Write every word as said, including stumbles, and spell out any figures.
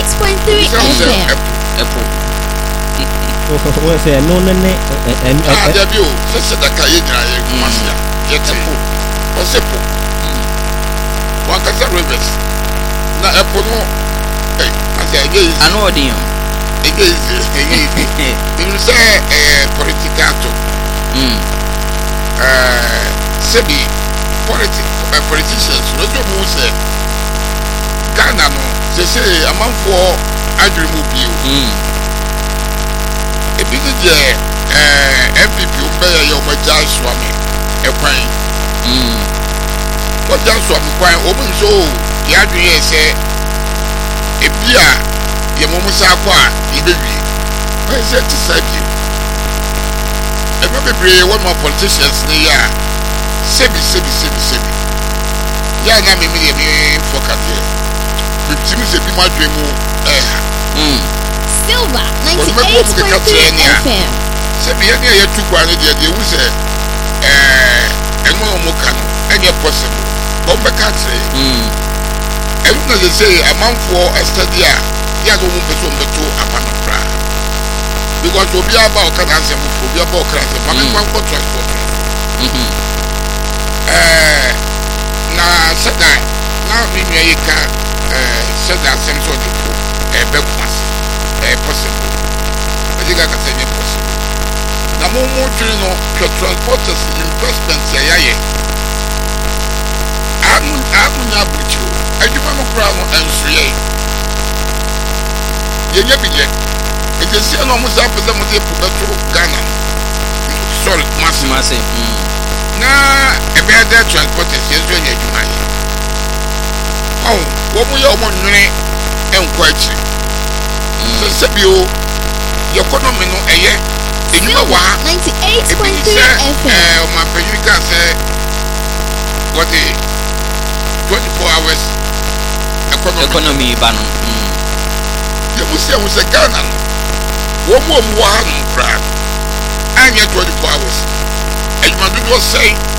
ninety-eight point three F M. Apple. What's that? No, no, no. Ah, there you. Just the Kayina, Masia. Get a pool. What's a pool? One can say rivers. Now, a pool. Hey, I say, again, I know the again, again. You say a political talk. Hmm. Uh, Sebi, politicians, no job who say Ghana, no, they say a man for I dream of you. A big M P P, Umbaya, your Major Swami, a quine. What does Swami quine open so? The idea say, a beer, your Momusaqua, the baby. I said to say you. I remember one more politicians near Sebi, Sebi, Sebi, Sebi. Ya na me me me focus here. We timi se bi ma dwemu eh. Mm. Silver ninety-eight point three F M. Sebi ya na ya tu kwa ne dia dia wu se eh eno mo ka no any possible. But be ka tire. Mm. Enu na ze say amanfo estadia ya no mo beso mbeto apanopra. Because obi aba o kana se mo obi aba o kana se ma me kwa transport. Mhm. Eh na sada na mi mi ayika eh sada senso de ko eh be kumas eh possible e diga ka se possible na mo mo tiri no ke transporters investment ya yaye amu amu na buchu aduma no kura no ensoye ye nye bije e je si no mo sa pese mo de pu beto Ghana sorry masi masi na ebe ada transporters yezo nya adwuma ye oh wo mu ye o mo nwene enkwa achi so sebio economy no eye edwuma wa ninety-eight point three F M eh o ma penyika se what the twenty-four hours economy economy ba no ye mu se mu se Ghana no wo mu o mu wa ha no kra anya twenty-four hours edwuma do say